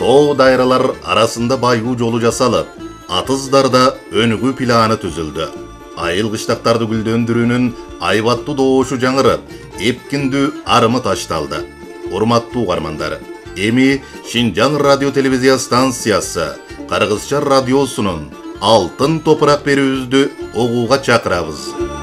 Too dairalар arasında baygu jolu jasalып, atızdarda önügü planı tüzüldü. Ayıl kışlaktарды güldöndürүүнүн айбаттуу доошу жаңырып, эпкиндүү арымы ташталды. Урматтуу угармандар, эми Шинжаң радио телевизия станциясы Кыргызча радиосунун Алтын топурак берүүбүздү угууга чакырабыз.